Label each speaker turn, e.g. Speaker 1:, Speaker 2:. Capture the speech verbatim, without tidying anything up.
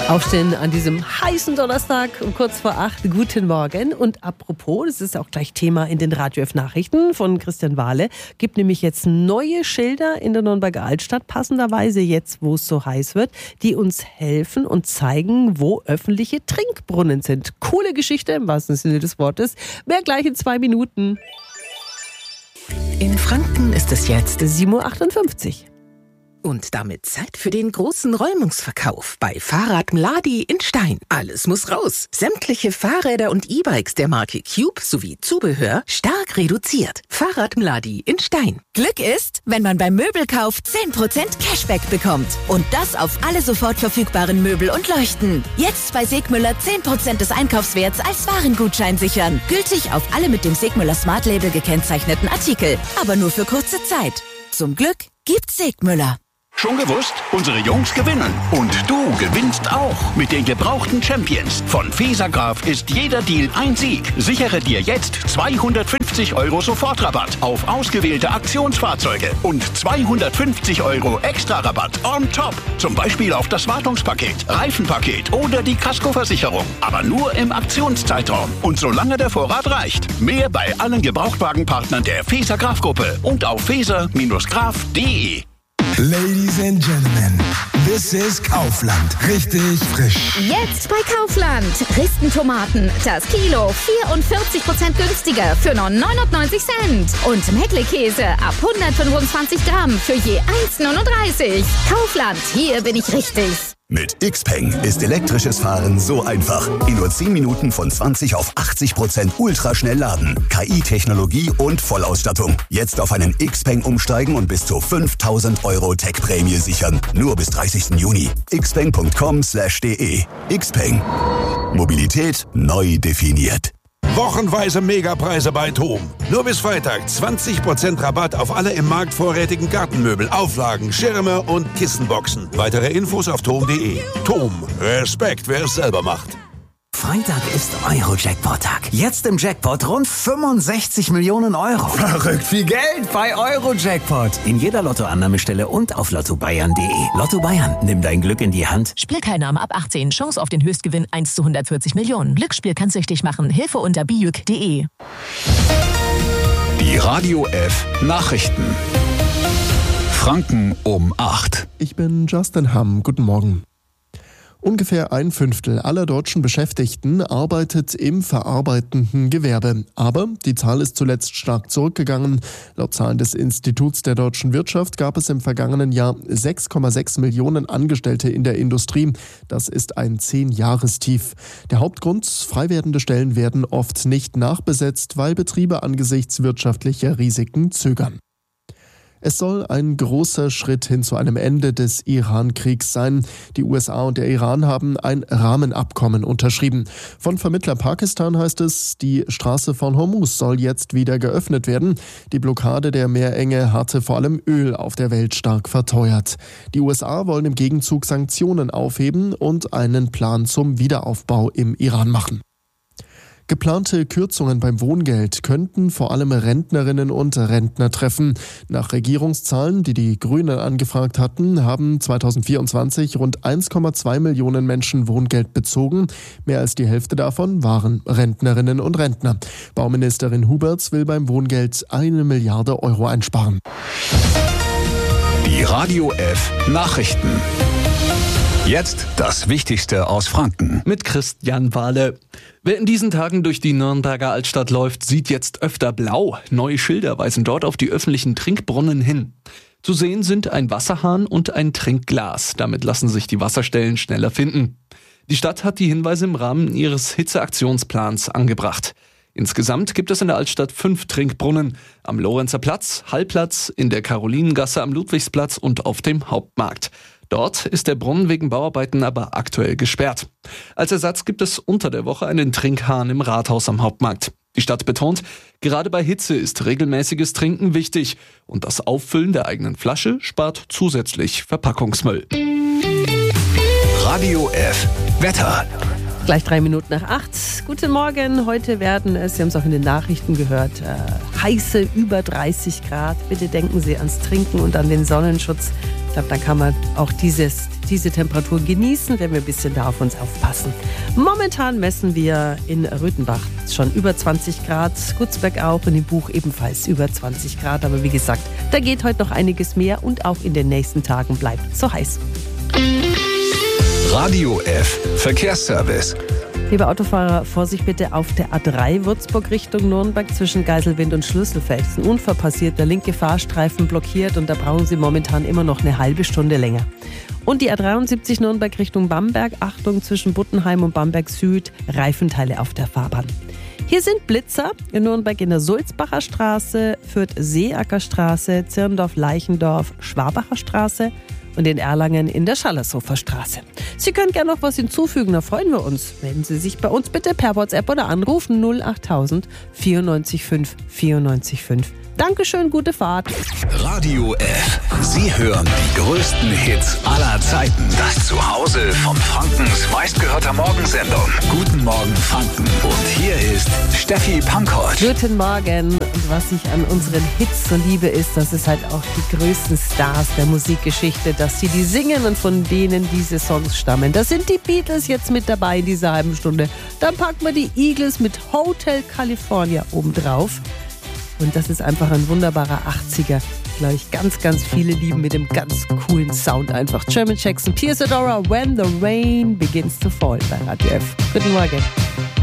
Speaker 1: Aufstehen an diesem heißen Donnerstag um kurz vor acht. Guten Morgen. Und apropos, das ist auch gleich Thema in den Radio F Nachrichten von Christian Wahle, gibt nämlich jetzt neue Schilder in der Nürnberger Altstadt, passenderweise jetzt, wo es so heiß wird, die uns helfen und zeigen, wo öffentliche Trinkbrunnen sind. Coole Geschichte im wahrsten Sinne des Wortes. Mehr gleich in zwei Minuten.
Speaker 2: In Franken ist es jetzt
Speaker 1: sieben Uhr achtundfünfzig.
Speaker 2: Und damit Zeit für den großen Räumungsverkauf bei Fahrrad Mladi in Stein. Alles muss raus. Sämtliche Fahrräder und E-Bikes der Marke Cube sowie Zubehör stark reduziert. Fahrrad Mladi in Stein.
Speaker 3: Glück ist, wenn man beim Möbelkauf zehn Prozent Cashback bekommt. Und das auf alle sofort verfügbaren Möbel und Leuchten. Jetzt bei Segmüller zehn Prozent des Einkaufswerts als Warengutschein sichern. Gültig auf alle mit dem Segmüller Smart Label gekennzeichneten Artikel. Aber nur für kurze Zeit. Zum Glück gibt's Segmüller.
Speaker 4: Schon gewusst? Unsere Jungs gewinnen. Und du gewinnst auch. Mit den gebrauchten Champions. Von Fesergraf ist jeder Deal ein Sieg. Sichere dir jetzt zweihundertfünfzig Euro Sofortrabatt auf ausgewählte Aktionsfahrzeuge und zweihundertfünfzig Euro Extra-Rabatt on top. Zum Beispiel auf das Wartungspaket, Reifenpaket oder die Kaskoversicherung. Aber nur im Aktionszeitraum. Und solange der Vorrat reicht. Mehr bei allen Gebrauchtwagenpartnern der Fesergraf-Gruppe und auf feser graf punkt de.
Speaker 5: Ladies and Gentlemen, this is Kaufland. Richtig frisch.
Speaker 6: Jetzt bei Kaufland. Risten-Tomaten, das Kilo vierundvierzig Prozent günstiger für nur neunundneunzig Cent. Und Meckle-Käse ab hundertfünfundzwanzig Gramm für je eins Komma neununddreißig. Kaufland, hier bin ich richtig.
Speaker 7: Mit Xpeng ist elektrisches Fahren so einfach. In nur zehn Minuten von zwanzig auf achtzig Prozent ultraschnell laden. K I-Technologie und Vollausstattung. Jetzt auf einen Xpeng umsteigen und bis zu fünftausend Euro Tech-Prämie sichern. Nur bis dreißigsten Juni. xpeng punkt com slash de. Xpeng. Mobilität neu definiert.
Speaker 5: Wochenweise Megapreise bei TOM. Nur bis Freitag zwanzig Prozent Rabatt auf alle im Markt vorrätigen Gartenmöbel, Auflagen, Schirme und Kissenboxen. Weitere Infos auf tom punkt de. TOM. Respekt, wer es selber macht.
Speaker 8: Freitag ist Euro-Jackpot-Tag. Jetzt im Jackpot rund fünfundsechzig Millionen Euro.
Speaker 9: Verrückt viel Geld bei Euro-Jackpot.
Speaker 8: In jeder Lottoannahmestelle und auf lotto bayern punkt de. Lotto Bayern, nimm dein Glück in die Hand.
Speaker 10: Spielteilnahme ab achtzehn. Chance auf den Höchstgewinn eins zu hundertvierzig Millionen. Glücksspiel kann süchtig machen. Hilfe unter bijuk punkt de.
Speaker 4: Die Radio F Nachrichten. Franken um acht.
Speaker 11: Ich bin Justin Hamm. Guten Morgen. Ungefähr ein Fünftel aller deutschen Beschäftigten arbeitet im verarbeitenden Gewerbe. Aber die Zahl ist zuletzt stark zurückgegangen. Laut Zahlen des Instituts der deutschen Wirtschaft gab es im vergangenen Jahr sechs Komma sechs Millionen Angestellte in der Industrie. Das ist ein Zehn-Jahrestief. Der Hauptgrund: frei werdende Stellen werden oft nicht nachbesetzt, weil Betriebe angesichts wirtschaftlicher Risiken zögern. Es soll ein großer Schritt hin zu einem Ende des Iran-Kriegs sein. Die U S A und der Iran haben ein Rahmenabkommen unterschrieben. Von Vermittler Pakistan heißt es, die Straße von Hormuz soll jetzt wieder geöffnet werden. Die Blockade der Meerenge hatte vor allem Öl auf der Welt stark verteuert. Die U S A wollen im Gegenzug Sanktionen aufheben und einen Plan zum Wiederaufbau im Iran machen. Geplante Kürzungen beim Wohngeld könnten vor allem Rentnerinnen und Rentner treffen. Nach Regierungszahlen, die die Grünen angefragt hatten, haben zweitausendvierundzwanzig rund eins Komma zwei Millionen Menschen Wohngeld bezogen. Mehr als die Hälfte davon waren Rentnerinnen und Rentner. Bauministerin Huberts will beim Wohngeld eine Milliarde Euro einsparen.
Speaker 4: Die Radio F Nachrichten. Jetzt das Wichtigste aus Franken.
Speaker 12: Mit Christian Wahle. Wer in diesen Tagen durch die Nürnberger Altstadt läuft, sieht jetzt öfter blau. Neue Schilder weisen dort auf die öffentlichen Trinkbrunnen hin. Zu sehen sind ein Wasserhahn und ein Trinkglas. Damit lassen sich die Wasserstellen schneller finden. Die Stadt hat die Hinweise im Rahmen ihres Hitzeaktionsplans angebracht. Insgesamt gibt es in der Altstadt fünf Trinkbrunnen. Am Lorenzer Platz, Hallplatz, in der Karolinengasse, am Ludwigsplatz und auf dem Hauptmarkt. Dort ist der Brunnen wegen Bauarbeiten aber aktuell gesperrt. Als Ersatz gibt es unter der Woche einen Trinkhahn im Rathaus am Hauptmarkt. Die Stadt betont, gerade bei Hitze ist regelmäßiges Trinken wichtig und das Auffüllen der eigenen Flasche spart zusätzlich Verpackungsmüll.
Speaker 4: Radio F Wetter.
Speaker 1: Gleich drei Minuten nach acht. Guten Morgen. Heute werden es, Sie haben es auch in den Nachrichten gehört, äh, heiße über dreißig Grad. Bitte denken Sie ans Trinken und an den Sonnenschutz. Ich glaube, da kann man auch dieses diese Temperaturen genießen, werden wir ein bisschen da auf uns aufpassen. Momentan messen wir in Röthenbach schon über zwanzig Grad, Gutzberg auch, in dem Buch ebenfalls über zwanzig Grad. Aber wie gesagt, da geht heute noch einiges mehr und auch in den nächsten Tagen bleibt es so heiß.
Speaker 13: Radio F Verkehrsservice.
Speaker 1: Liebe Autofahrer, Vorsicht bitte auf der A drei Würzburg Richtung Nürnberg zwischen Geiselwind und Schlüsselfeld. Ein Unfall passiert, der linke Fahrstreifen blockiert und da brauchen Sie momentan immer noch eine halbe Stunde länger. Und die A dreiundsiebzig Nürnberg Richtung Bamberg, Achtung zwischen Buttenheim und Bamberg Süd, Reifenteile auf der Fahrbahn. Hier sind Blitzer in Nürnberg in der Sulzbacher Straße, Fürth-Seeacker Straße, Zirndorf-Leichendorf, Schwabacher Straße und in Erlangen in der Schallershofer Straße. Sie können gerne noch was hinzufügen, da freuen wir uns. Melden Sie sich bei uns bitte per WhatsApp oder anrufen null achttausend vierundneunzig fünf vierundneunzig fünf. Dankeschön, gute Fahrt.
Speaker 13: Radio F. Sie hören die größten Hits aller Zeiten. Das Zuhause von Frankens meistgehörter Morgensendung. Guten Morgen Franken. Und hier ist Steffi Pankold.
Speaker 1: Guten Morgen. Und was ich an unseren Hits so liebe, ist, dass es halt auch die größten Stars der Musikgeschichte, dass sie die singen und von denen diese Songs stammen. Da sind die Beatles jetzt mit dabei in dieser halben Stunde. Dann packen wir die Eagles mit Hotel California obendrauf. Und das ist einfach ein wunderbarer achtziger, glaube ich, ganz, ganz viele lieben mit dem ganz coolen Sound einfach. German Jackson, Piers Adora, When the Rain Begins to Fall bei Radio F. Guten Morgen.